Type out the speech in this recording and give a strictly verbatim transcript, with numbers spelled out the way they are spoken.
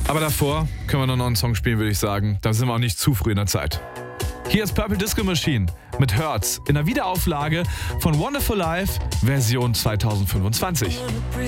Aber davor können wir noch einen Song spielen, würde ich sagen. Da sind wir auch nicht zu früh in der Zeit. Hier ist Purple Disco Machine mit Hurts in der Wiederauflage von Wonderful Life Version zwanzig fünfundzwanzig.